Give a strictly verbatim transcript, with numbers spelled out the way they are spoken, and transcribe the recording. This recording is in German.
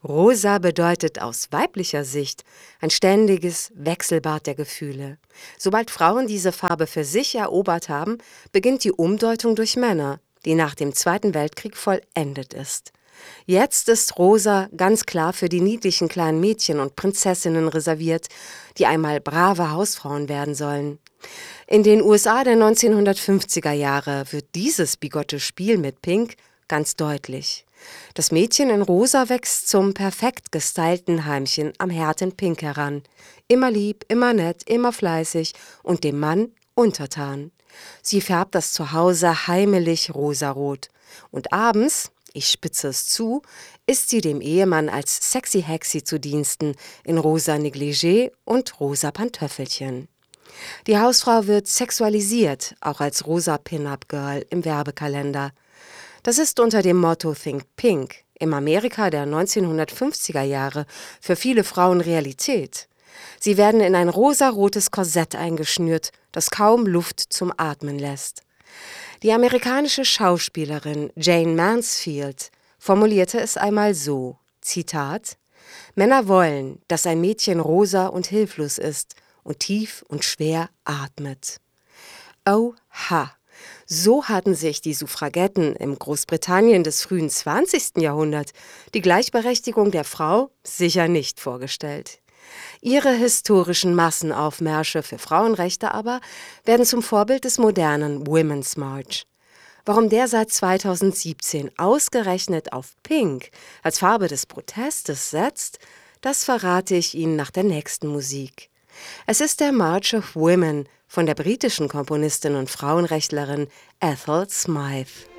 Rosa bedeutet aus weiblicher Sicht ein ständiges Wechselbad der Gefühle. Sobald Frauen diese Farbe für sich erobert haben, beginnt die Umdeutung durch Männer, die nach dem Zweiten Weltkrieg vollendet ist. Jetzt ist Rosa ganz klar für die niedlichen kleinen Mädchen und Prinzessinnen reserviert, die einmal brave Hausfrauen werden sollen. In den U S A der neunzehnhundertfünfziger Jahre wird dieses bigotte Spiel mit Pink ganz deutlich. Das Mädchen in Rosa wächst zum perfekt gestylten Heimchen am Herd in Pink heran. Immer lieb, immer nett, immer fleißig und dem Mann untertan. Sie färbt das Zuhause heimelig rosarot. Und abends, ich spitze es zu, ist sie dem Ehemann als sexy Hexi zu Diensten in rosa Negligé und rosa Pantöffelchen. Die Hausfrau wird sexualisiert, auch als rosa Pin-Up-Girl im Werbekalender. Das ist unter dem Motto Think Pink im Amerika der neunzehnhundertfünfziger Jahre für viele Frauen Realität. Sie werden in ein rosarotes Korsett eingeschnürt, das kaum Luft zum Atmen lässt. Die amerikanische Schauspielerin Jane Mansfield formulierte es einmal so, Zitat: Männer wollen, dass ein Mädchen rosa und hilflos ist und tief und schwer atmet. Oha! So hatten sich die Suffragetten im Großbritannien des frühen zwanzigsten Jahrhunderts die Gleichberechtigung der Frau sicher nicht vorgestellt. Ihre historischen Massenaufmärsche für Frauenrechte aber werden zum Vorbild des modernen Women's March. Warum der seit zweitausendsiebzehn ausgerechnet auf Pink als Farbe des Protestes setzt, das verrate ich Ihnen nach der nächsten Musik. Es ist der March of Women von der britischen Komponistin und Frauenrechtlerin Ethel Smyth.